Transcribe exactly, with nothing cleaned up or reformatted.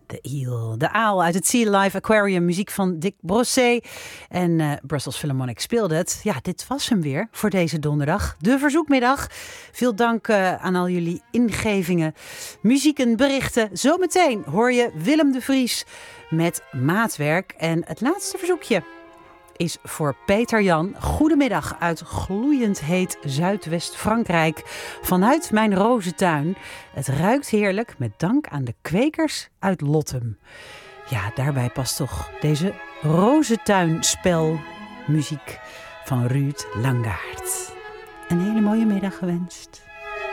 De eel, de aal uit het Sea Life Aquarium, muziek van Dick Brossé. En uh, Brussels Philharmonic speelde het. Ja, dit was hem weer voor deze donderdag. De verzoekmiddag. Veel dank uh, aan al jullie ingevingen, muziek en berichten. Zometeen hoor je Willem de Vries met Maatwerk. En het laatste verzoekje is voor Peter Jan. Goedemiddag uit gloeiend heet Zuidwest-Frankrijk. Vanuit mijn rozentuin. Het ruikt heerlijk met dank aan de kwekers uit Lottem. Ja, daarbij past toch deze rozentuinspelmuziek van Ruud Langaert. Een hele mooie middag gewenst.